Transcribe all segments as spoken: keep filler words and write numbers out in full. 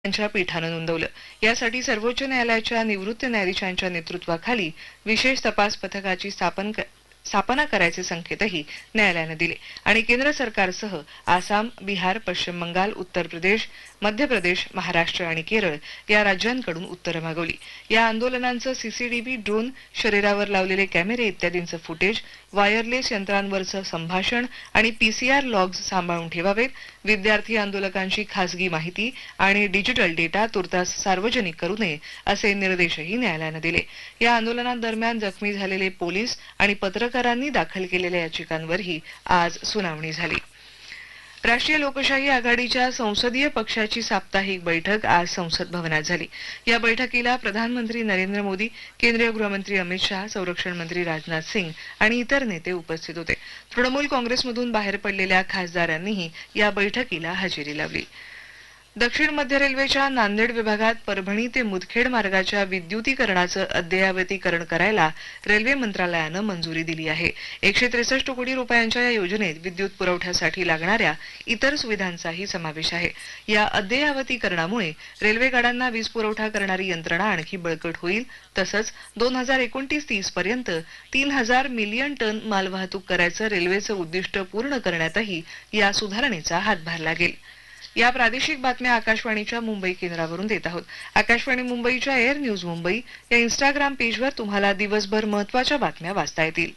यांच्या पीठानं नोंदवलं। यासाठी सर्वोच्च न्यायालयाच्या निवृत्त न्यायाधीशांच्या नेतृत्वाखाली विशेष तपास पथकाची स्थापन स्थापना करायचे संकेतही न्यायालयाने दिले आणि केंद्र सरकारसह आसाम, बिहार, पश्चिम बंगाल, उत्तर प्रदेश, मध्य प्रदेश, महाराष्ट्र आणि केरळ या राज्यांकडून उत्तरे मागवली। या आंदोलनांचं सीसीटीव्ही, ड्रोन, शरीरावर लावलेले कॅमेरे इत्यादींचं फुटेज, वायरलेस यंत्रांवरचं संभाषण आणि पीसीआर लॉग्स सांभाळून ठेवावेत। विद्यार्थी आंदोलकांची खासगी माहिती आणि डिजिटल डेटा तुर्तास सार्वजनिक करू नये असे निर्देशही न्यायालयाने दिले। या आंदोलनादरम्यान जखमी झालेले पोलीस आणि पत्रकारांनी दाखल केलेल्या याचिकांवरही आज सुनावणी झाली। राष्ट्रीय लोकशाही आघाडीच्या संसदीय पक्षाची साप्ताहिक बैठक आज संसद भवनात झाली। या बैठकीला प्रधानमंत्री नरेंद्र मोदी, केंद्रीय गृहमंत्री अमित शाह, संरक्षण मंत्री राजनाथ सिंग आणि इतर नेते उपस्थित होते। तृणमूल काँग्रेसमधून बाहेर पडलेल्या खासदारांनीही या बैठकीला हजेरी लावली। दक्षिण मध्य रेल्वेच्या नांदेड विभागात परभणी ते मुदखेड मार्गाच्या विद्युतीकरणाचं अद्ययावतीकरण करायला रेल्वे मंत्रालयानं मंजुरी दिली आहे। एकशे त्रेसष्ट कोटी रुपयांच्या या योजनेत विद्युत पुरवठ्यासाठी लागणाऱ्या इतर सुविधांचाही समावेश आहे। या अद्ययावतीकरणामुळे रेल्वे गाड्यांना वीज पुरवठा करणारी यंत्रणा आणखी बळकट होईल। तसंच दोन हजार एकोणतीस तीस पर्यंत तीन हजार मिलियन टन मालवाहतूक करायचं रेल्वेचं उद्दिष्ट पूर्ण करण्यातही या सुधारणेचा हातभार लागेल। या प्रादेशिक बातम्या आकाशवाणीच्या मुंबई केंद्रावरून देत आहोत। आकाशवाणी मुंबईच्या एअर न्यूज मुंबई या इंस्टाग्राम पेजवर तुम्हाला दिवसभर महत्त्वाच्या बातम्या वाचता येतील।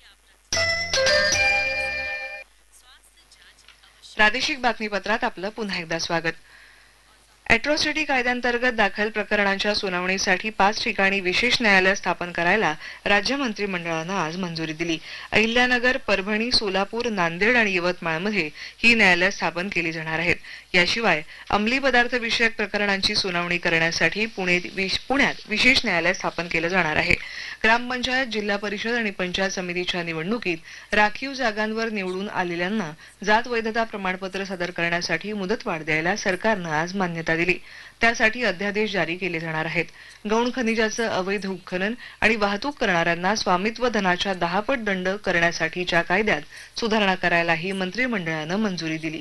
प्रादेशिक बातमीपत्रात आपलं पुन्हा एकदा स्वागत। अॅट्रॉसिटी कायद्यांतर्गत दाखल प्रकरणांच्या सुनावणीसाठी पाच ठिकाणी विशेष न्यायालय स्थापन करायला राज्य मंत्रिमंडळानं आज मंजुरी दिली। अहिल्यानगर, परभणी, सोलापूर, नांदेड आणि यवतमाळमध्ये ही न्यायालय स्थापन केली जाणार आहेत। याशिवाय अंमली पदार्थ विषयक प्रकरणांची सुनावणी करण्यासाठी पुणे पुण्यात विशेष न्यायालय स्थापन केलं जाणार आहे। ग्रामपंचायत, जिल्हा परिषद आणि पंचायत समितीच्या निवडणुकीत राखीव जागांवर निवडून आलेल्यांना जात वैधता प्रमाणपत्र सादर करण्यासाठी मुदतवाढ द्यायला सरकारनं आज मान्यता दिली। त्यासाठी अध्यादेश जारी केले जाणार आहेत। गौण खनिजाचं अवैध उत्खनन आणि वाहतूक करणाऱ्यांना स्वामित्व धनाच्या दहा पट दंड करण्यासाठीच्या कायद्यात सुधारणा करायलाही मंत्रिमंडळानं मंजुरी दिली।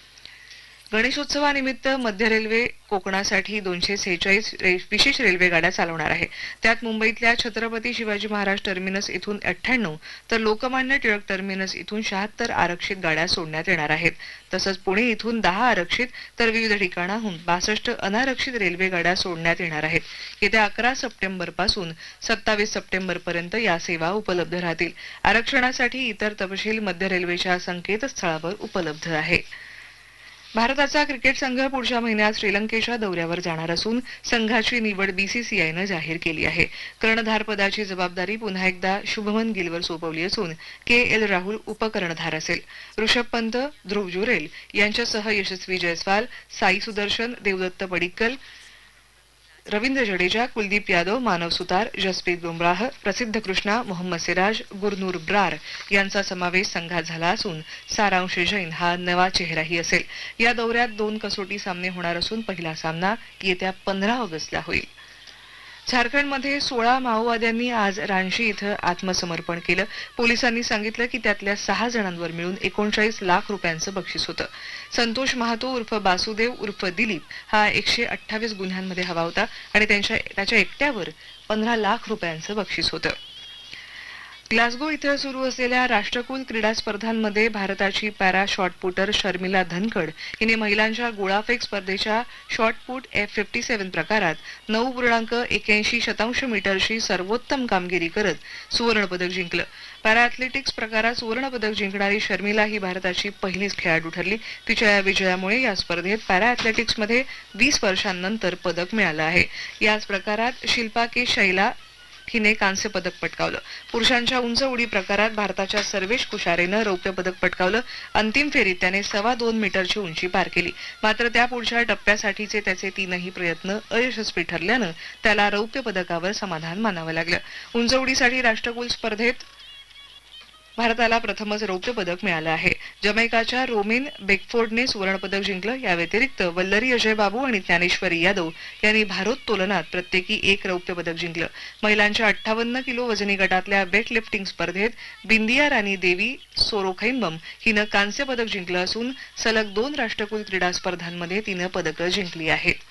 गणेशोत्सवानिमित्त मध्य रेल्वे कोकणासाठी दोनशे सेहेचाळीस विशेष रेल्वे गाड्या चालवणार आहे। त्यात मुंबईतल्या छत्रपती शिवाजी महाराज टर्मिनस इथून अठ्ठ्याण्णव तर लोकमान्य टिळक टर्मिनस इथून शहात्तर आरक्षित गाड्या सोडण्यात येणार आहेत। तसंच पुणे इथून दहा आरक्षित तर विविध ठिकाणाहून बासष्ट अनारक्षित रेल्वे गाड्या सोडण्यात येणार आहेत। येत्या अकरा सप्टेंबर पासून सत्तावीस सप्टेंबर पर्यंत या सेवा उपलब्ध राहतील। आरक्षणासाठी इतर तपशील मध्य रेल्वेच्या संकेतस्थळावर उपलब्ध आहे। भारताचा क्रिकेट संघ पुढच्या महिन्यात श्रीलंकेच्या दौऱ्यावर जाणार असून संघाची निवड बीसीसीआयनं जाहीर केली आहे। कर्णधारपदाची जबाबदारी पुन्हा एकदा शुभमन गिलवर सोपवली असून के एल राहुल उपकर्णधार असेल। ऋषभ पंत, ध्रुव जुरेल यांच्यासह यशस्वी जयस्वाल, साई सुदर्शन, देवदत्त पडिक्कल, रवींद्र जडेजा, कुलदीप यादव, मानव सुतार, जसप्रीत बुमराह, प्रसिद्ध कृष्णा, मोहम्मद सिराज, गुरनूर ब्रार यांचा समावेश संघात झाला असून सारांश जैन हा नवा चेहराही असेल। या दौऱ्यात दोन कसोटी सामने होणार असून पहिला सामना येत्या पंधरा ऑगस्टला होईल। झारखंडमध्ये सोळा माओवाद्यांनी आज रांची इथं आत्मसमर्पण केलं। पोलिसांनी सांगितलं की त्यातल्या सहा जणांवर मिळून एकोणचाळीस लाख रुपयांचं बक्षीस होतं। संतोष महातो उर्फ बासुदेव उर्फ दिलीप हा एकशे अठ्ठावीस गुन्ह्यांमध्ये हवा होता आणि त्यांच्या त्याच्या एकट्यावर पंधरा लाख रुपयांचं बक्षीस होतं। ग्लासगो इथं सुरू असलेल्या राष्ट्रकुल क्रीडा स्पर्धांमध्ये भारताची पॅरा शॉटपुटर शर्मिला धनखड हिने महिलांच्या गोळाफेक स्पर्धेच्या शॉटपुट एफ फिफ्टी सेव्हन प्रकारात नऊ पूर्णांक एक्याऐंशी शतांश मीटरची सर्वोत्तम कामगिरी करत सुवर्णपदक जिंकलं। पॅरा अथलेटिक्स प्रकारात सुवर्णपदक जिंकणारी शर्मिला ही भारताची पहिलीच खेळाडू ठरली। तिच्या या विजयामुळे या स्पर्धेत पॅरा अथलेटिक्समध्ये वीस वर्षांनंतर पदक मिळालं आहे। याच प्रकारात शिल्पा के शैला हिने कांस्य पदक पटकावलं। पुरुषांच्या उंच उडी प्रकारात भारताच्या सर्वेश कुशारेनं रौप्य पदक पटकावलं। अंतिम फेरीत त्याने सव्वा दोन मीटरची उंची पार केली। मात्र त्यापुढच्या टप्प्यासाठीचे त्याचे तीनही प्रयत्न अयशस्वी ठरल्यानं त्याला रौप्य पदकावर समाधान मानावं लागलं। उंच उडीसाठी राष्ट्रकुल स्पर्धेत भारताला प्रथमच रौप्य पदक मिळालं आहे। जमैकाच्या रोमेन बेकफोर्डने सुवर्णपदक जिंकलं। या व्यतिरिक्त वल्लरी अजय बाबू आणि ज्ञानेश्वरी यादव यांनी भारोत्तोलनात प्रत्येकी एक रौप्य पदक जिंकलं। महिलांच्या अठ्ठावन्न किलो वजनी गटातल्या वेट लिफ्टिंग स्पर्धेत बिंदिया राणी देवी सोरोखैम्बम हिनं कांस्य पदक जिंकलं असून सलग दोन राष्ट्रकुल क्रीडा स्पर्धांमध्ये तिनं पदकं जिंकली आहेत।